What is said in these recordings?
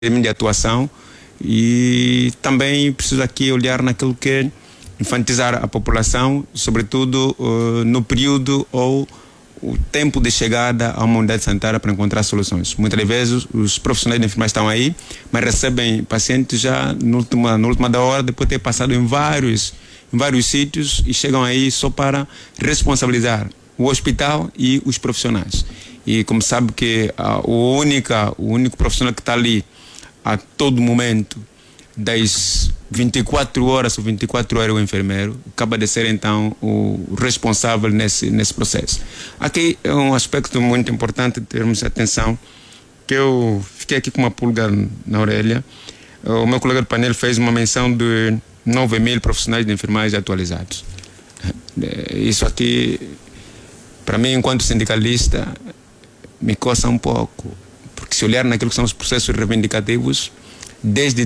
de atuação, e também preciso aqui olhar naquilo que é infantilizar a população, sobretudo no período ou o tempo de chegada a uma unidade sanitária para encontrar soluções. Muitas vezes os profissionais de enfermagem estão aí, mas recebem pacientes já na última da hora, depois de ter passado em vários sítios, e chegam aí só para responsabilizar o hospital e os profissionais. E como sabe que o único profissional que está ali a todo momento, das 24 horas ou 24 horas, o enfermeiro acaba de ser então o responsável nesse processo. Aqui é um aspecto muito importante de termos atenção, que eu fiquei aqui com uma pulga na orelha. O meu colega do painel fez uma menção de 9.000 profissionais de enfermagem atualizados. Isso aqui, para mim, enquanto sindicalista, me coça um pouco, porque se olhar naquilo que são os processos reivindicativos, desde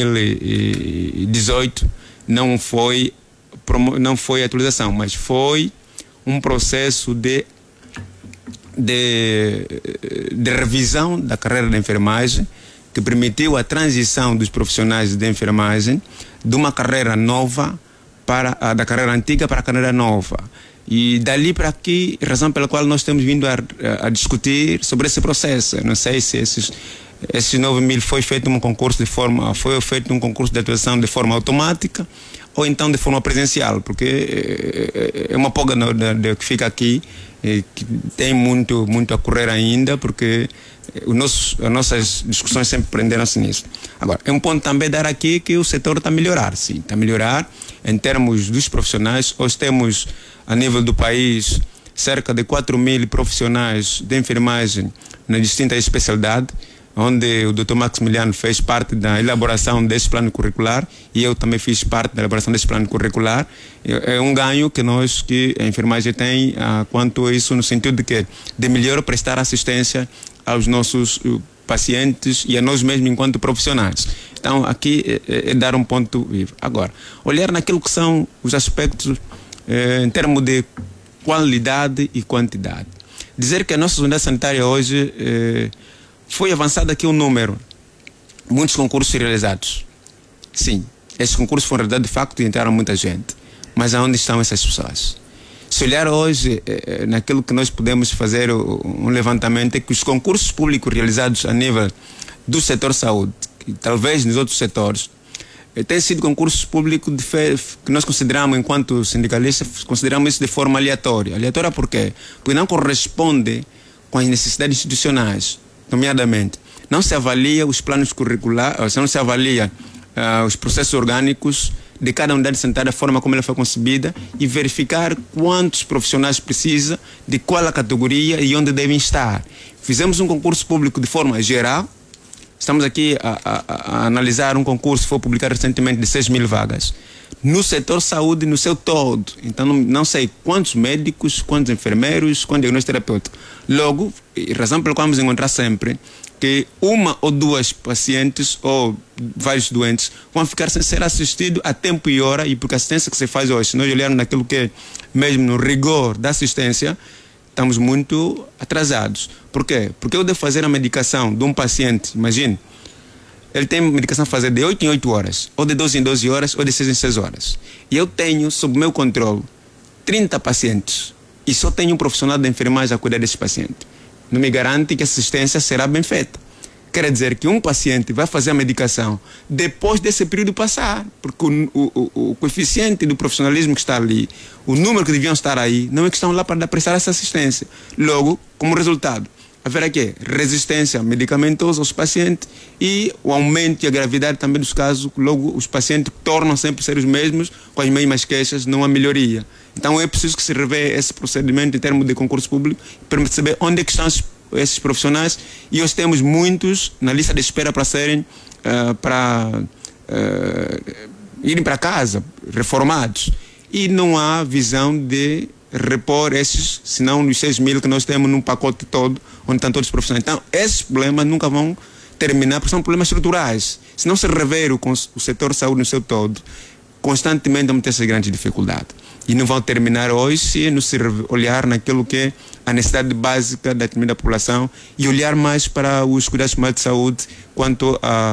2018 não foi atualização, mas foi um processo de revisão da carreira de enfermagem, que permitiu a transição dos profissionais de enfermagem de uma carreira nova da carreira antiga para a carreira nova. E dali para aqui, razão pela qual nós temos vindo a discutir sobre esse processo. Eu não sei se esses 9.000 foi feito um concurso de atuação de forma automática ou então de forma presencial, porque é uma pulga que fica aqui, que tem muito a correr ainda, porque as nossas discussões sempre prenderam-se nisso. Agora, é um ponto também dar aqui que o setor está a melhorar, sim, está a melhorar em termos dos profissionais. Hoje temos, a nível do país, cerca de 4.000 profissionais de enfermagem nas distintas especialidades, onde o Dr. Maximiliano fez parte da elaboração desse plano curricular e eu também fiz parte da elaboração desse plano curricular. É um ganho que a enfermagem tem quanto a isso, no sentido de melhor prestar assistência aos nossos pacientes e a nós mesmos enquanto profissionais. Então, aqui é dar um ponto vivo. Agora, olhar naquilo que são os aspectos em termos de qualidade e quantidade. Dizer que a nossa unidade sanitária hoje foi avançado aqui um número, muitos concursos realizados. Sim, esses concursos foram realizados de facto e entraram muita gente. Mas aonde estão essas pessoas? Se olhar hoje naquilo que nós podemos fazer um levantamento, é que os concursos públicos realizados a nível do setor saúde, e talvez nos outros setores, têm sido concursos públicos que nós consideramos, enquanto sindicalistas, consideramos isso de forma aleatória. Aleatória por quê? Porque não corresponde com as necessidades institucionais. Nomeadamente, não se avalia os planos curriculares, não se avalia os processos orgânicos de cada unidade sanitária, a forma como ela foi concebida, e verificar quantos profissionais precisa, de qual a categoria e onde devem estar. Fizemos um concurso público de forma geral. Estamos aqui a analisar um concurso que foi publicado recentemente de 6.000 vagas no setor saúde no seu todo. Então não sei quantos médicos, quantos enfermeiros, quantos diagnósticos terapêuticos. Logo, razão pela qual vamos encontrar sempre que uma ou duas pacientes ou vários doentes vão ficar sem ser assistidos a tempo e hora, e porque a assistência que se faz hoje, se nós olharmos naquilo que é mesmo no rigor da assistência, estamos muito atrasados. Por quê? Porque eu devo fazer a medicação de um paciente, imagine, ele tem medicação a fazer de 8 em 8 horas, ou de 12 em 12 horas, ou de 6 em 6 horas. E eu tenho, sob meu controle, 30 pacientes, e só tenho um profissional de enfermagem a cuidar desse paciente. Não me garante que a assistência será bem feita. Quer dizer que um paciente vai fazer a medicação depois desse período passar, porque o coeficiente do profissionalismo que está ali, o número que deviam estar aí, não é que estão lá para prestar essa assistência. Logo, como resultado, haverá aqui resistência medicamentosa aos pacientes e o aumento e a gravidade também dos casos. Logo, os pacientes tornam sempre ser os mesmos, com as mesmas queixas, não há melhoria. Então é preciso que se revê esse procedimento em termos de concurso público para perceber onde é que estão esses profissionais, e hoje temos muitos na lista de espera para serem irem para casa, reformados, e não há visão de repor esses, senão os 6.000 que nós temos num pacote todo, onde estão todos os profissionais. Então, esses problemas nunca vão terminar, porque são problemas estruturais. Se não se rever o setor de saúde no seu todo, constantemente vamos ter essas grandes dificuldades. e não vão terminar hoje se não se olhar naquilo que é a necessidade básica da população e olhar mais para os cuidados de saúde quanto a